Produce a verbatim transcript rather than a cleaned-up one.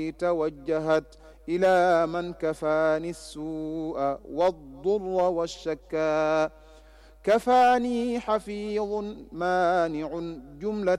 توجهت إلى من كفاني السوء والضر والشكا كفاني حفيظ مانع جملة